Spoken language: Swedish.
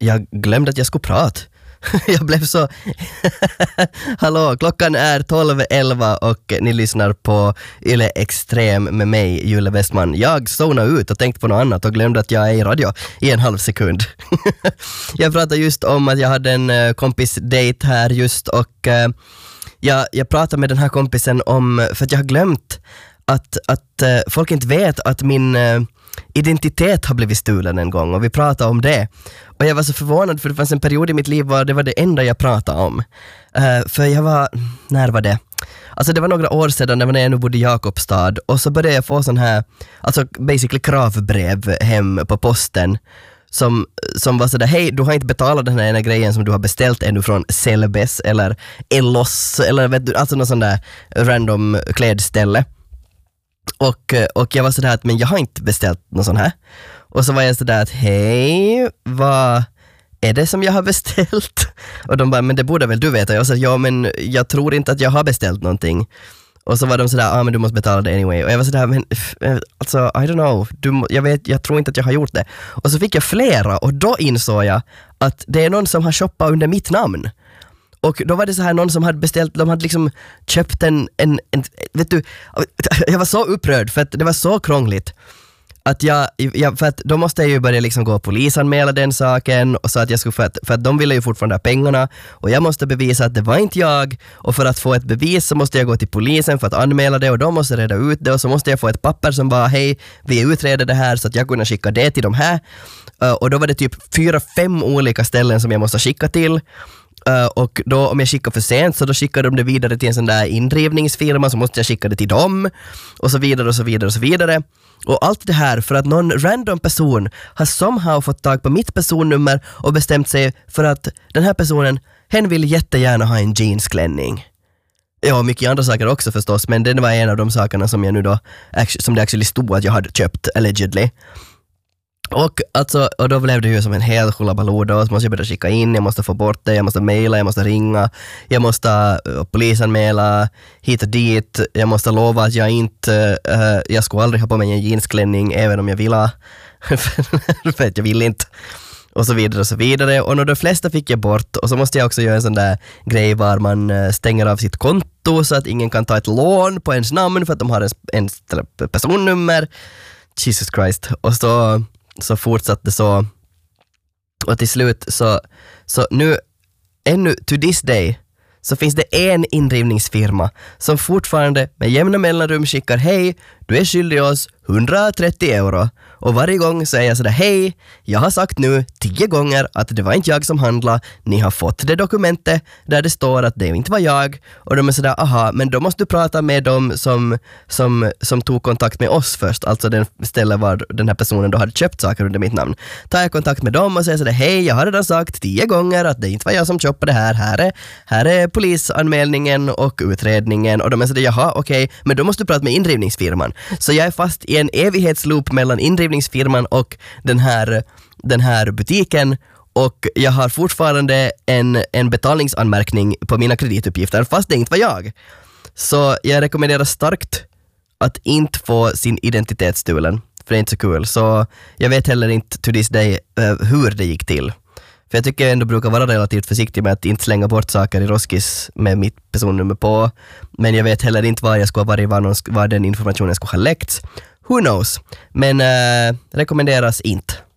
jag glömde att jag skulle prata. Jag blev så... Hallå, klockan är 12:11 och ni lyssnar på Yle Extrem med mig, Julle Westman. Jag zonade ut och tänkte på något annat och glömde att jag är i radio i en halv sekund. Jag pratade just om att jag hade en kompis-date här just och jag pratade med den här kompisen om, för att jag har glömt att folk inte vet att min identitet har blivit stulen en gång, och vi pratade om det. Och jag var så förvånad, för det fanns en period i mitt liv var det var det enda jag pratade om. För jag var, när var det? Alltså det var några år sedan, det var när jag nu bodde i Jakobstad, och så började jag få sån här, alltså basically kravbrev hem på posten som var sådär, hej, du har inte betalat den här ena grejen som du har beställt ännu från Selbes eller Ellos eller vet du, alltså någon sån där random klädställe. Och jag var sådär att, men jag har inte beställt någon sån här. Och så var jag sådär att, hej, vad är det som jag har beställt? Och de bara, men det borde väl du veta. Jag sa, ja, men jag tror inte att jag har beställt någonting. Och så var de sådär, men du måste betala det anyway. Och jag var sådär, men alltså, I don't know. Jag tror inte att jag har gjort det. Och så fick jag flera, och då insåg jag att det är någon som har shoppat under mitt namn. Och då var det så här, någon som hade beställt, de hade liksom köpt en vet du, jag var så upprörd för att det var så krångligt att jag för att då måste jag ju börja liksom gå och polisanmäla den saken, och så att jag skulle, för att de ville ju fortfarande ha pengarna, och jag måste bevisa att det var inte jag, och för att få ett bevis så måste jag gå till polisen för att anmäla det, och de måste reda ut det, och så måste jag få ett papper som bara, hej, vi utreder det här, så att jag kunde skicka det till de här, och då var det typ 4-5 olika ställen som jag måste skicka till. Och då om jag skickar för sent, så då skickar de det vidare till en sån där indrivningsfirma, så måste jag skicka det till dem, och så vidare och så vidare och så vidare. Och allt det här för att någon random person har somehow fått tag på mitt personnummer och bestämt sig för att den här personen, hen vill jättegärna ha en jeansklänning. Ja, mycket andra saker också förstås, men det var en av de sakerna som jag nu då, som det actually stod att jag hade köpt, allegedly. Och då blev det ju som en hel hullabaloo då, så måste jag börja skicka in, jag måste få bort det, jag måste mejla, jag måste ringa, jag måste polisanmäla hit och dit, jag måste lova att jag skulle aldrig ha på mig en jeansklänning även om jag ville, för att jag vill inte. Och så vidare och så vidare, och de flesta fick jag bort, och så måste jag också göra en sån där grej var man stänger av sitt konto så att ingen kan ta ett lån på ens namn för att de har en personnummer. Jesus Christ. Och så fortsatte så, och till slut så nu ännu to this day så finns det en indrivningsfirma som fortfarande med jämna mellanrum skickar, hej, du är skyldig oss 130 euro. Och varje gång så är jag sådär, hej, jag har sagt nu 10 gånger att det var inte jag som handlade, ni har fått det dokumentet där det står att det inte var jag. Och de är sådär, aha, men då måste du prata med dem som tog kontakt med oss först, alltså den ställe var den här personen då hade köpt saker under mitt namn. Tar jag kontakt med dem och säger sådär, hej, jag har redan sagt 10 gånger att det inte var jag som köpte det här är polisanmälningen och utredningen. Och de är sådär, jaha, okej, men då måste du prata med indrivningsfirman. Så jag är fast i en evighetsloop mellan indrivningsfirman och den här butiken, och jag har fortfarande en betalningsanmärkning på mina kredituppgifter fast det inte var jag. Så jag rekommenderar starkt att inte få sin identitet stulen, för det är inte så kul. Så jag vet heller inte to this day hur det gick till. För jag tycker jag ändå brukar vara relativt försiktig med att inte slänga bort saker i Roskis med mitt personnummer på. Men jag vet heller inte var jag skulle ha varit, var den informationen skulle ha läckts. Who knows? Men rekommenderas inte.